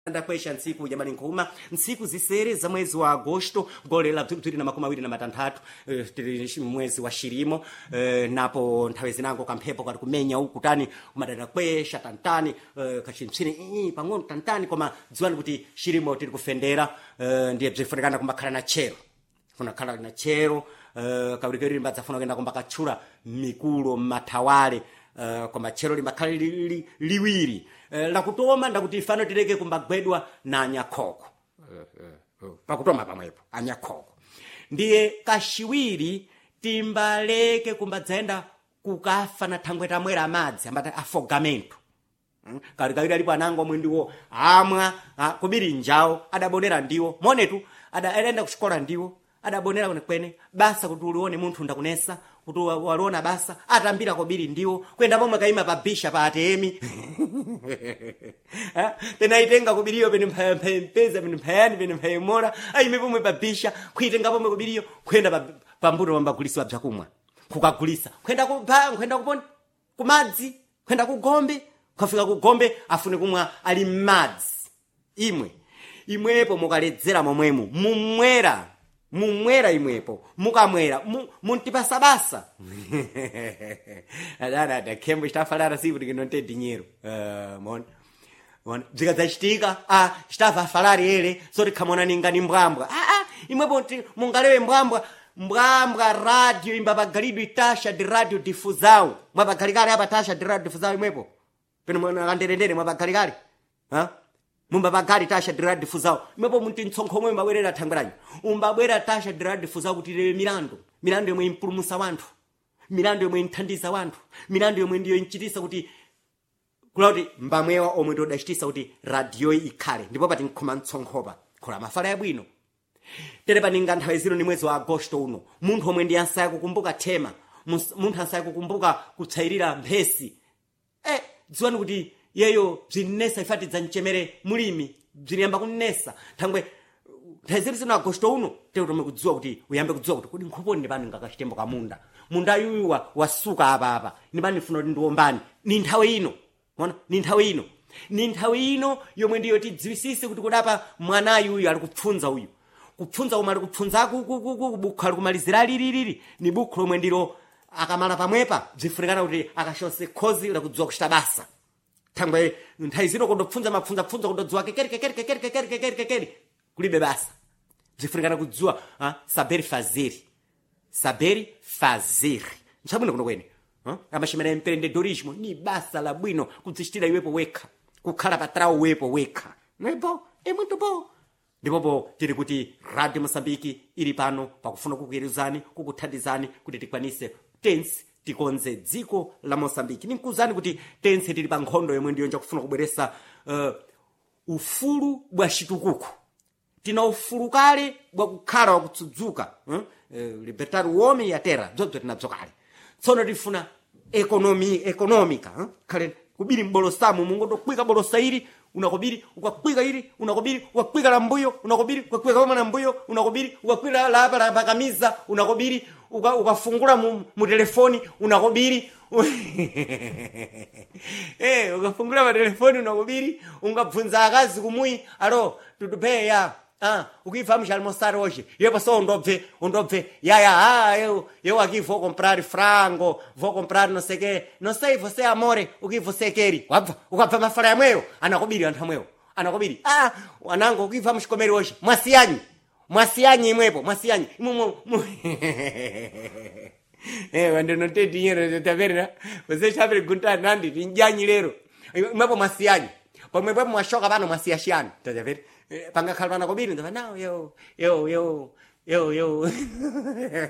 ndakwesha ntsiku jamani nkuma ntsiku zisere za mwezi wa Agosto golela tuli na 26 tili mwezi wa shirimo napo nthawe zinango kamphepo kati kumenya huku tani kumadana kwesha tantani kachimtsini pang'ono tantani koma dziwani kuti shirimo tili kufendera ndiye bzifunikana kumbakhala na chero funakhala na chero kaurikeri mbadzafuna kenda kumbakachura mikulo mathawale koma chero limbakhala liwiri la kutoma ndakuti ifano tileke kumbagwedwa na anyakhoko pakutoma pamwepo anyakhoko ndiye kashiwiri timbaleke kumbadzaenda kukafa na thangwe tamwera amadzi ambata afogamento kali alipo anango mwendiwo amwa kubiri njao adabonera ndiwo monetu adaenda kuchikola ndiwo adabonera kwene basa kuti ulione munthu ndakunesa kuti waliona basa atambira kobiri ndiwo kwenda pomwe kaima pa bisha pa atemi tena itenga kubiriyo pempeza pempayani aime pomwe pa bisha kuitenga pomwe kubiriyo kwenda pa mbuto wambagulisa byakumwa kukagulisa kwenda kupona kumadzi kwenda kugombe kufika kugombe afune kumwa ali madzi imwepo mukaledzera momwemo mumwera imwepo mukamwera muntipasa basa ada kembo stafalara sivu ndikinonte dinheiro mona zikazachitika stava falari ele soti khamona ningani mbwambwa imwepo mungalewe mbwambwa radio imbabagalidwe tasha de radio difusao mwabagalikale apa tasha de radio difusao imwepo peno mwana kanderendere mwabagalikale mumbabagali tasha de radio difusao imwepo muntu ntsonko mwe mbabwerera thangweranyo umbabwera tasha de radio difusao kuti lewe milandu yomwe impulumusa wanthu milandu yomwe inthandiza wanthu milandu yomwe ndiyo inchitisa kuti kulauti mbamwewa omwe ndodachitisa kuti radio ikhale ndipo pati nkhoma ntsonkopa khola mafala yabwino tere paninga nthawe zino ni mwezi wa Agosto uno munthu omwe ndi ansaya kukumbuka thema munthu ansaya kukumbuka kutsairira mphesi dziwani kuti yeyo bzinesa ifati za mchemere mulimi bziniyamba kunesa thangwe nthawe zino Agosto uno tero kudziwa kuti uyambe kudziwa kuti kodi nkhoponi pano ngakachitembo ka munda yuyu wasuka apa ndipani funa kuti ndiombani ni nthawe ino mona ni nthawe ino yomwe ndiyo tidziwisise kuti kudapa mwanayu uyu ali kupfunza uyu kupfunza umali kupfunzaku bukhala kumalizira lililili ni bukho lomwe ndilo akamala pamwepa bzifunikana kuti akashose khozi la kudziwa kuchita basa thangwe nthawi zino kundopfunza mapfunza kundodziwa kekeri kulibe basa bzifunikana kudziwa saber fazer nchabwino kuno kwene amashimera empreendedorismo ni basa la bwino kudzichitira iwepo wekha kukhala patrawo wepo wekha ndipo muito bom ndipo tiri kuti Radio Mosambiki ili pano pakufuna kukuyerizani kukuthandizani kuti tikwanise tense tikonze dziko la Mosambiki ninkuzani kuti tense tili pa nkhondo yomwe ndiyo njakufuna kubweresa ufulu bwa chitukuko tina ufulu kale bwa kukhala wakutsudzuka libertar uomi ya terra dzobzo tinadzokale tsono tifuna economica kale kubiri mbolosamu mungotokwika bolosa ili unakubiri ukakwika ili unakubiri ukakwika la mbuyo unakubiri ukakwika kama na mbuyo unakubiri ukakwika la hapa la pakamiza unakubiri ukafungula mu telefoni unakubiri ukafungula ma telefoni unakubiri ungabvunza akazi kumui alo tutupeya ukifahamu almoçar hoje eu passou ondobve eu aqui vou comprar frango vou comprar não sei que não sei você amore o que você quer ukapfa mafala yamweyo anakubiri anthu amweyo anakubiri anango ukifahamu comer hoje mwasiyanyi imwepo mwasiyanyi quando não tem dinheiro tá vendo né você está perguntando nandi tinjanyi lero imwepo mwasiyanyi pomwepo mwashoka pano mwasiyashiyana tá vendo pangakhala pana kobiri ndava nawo yo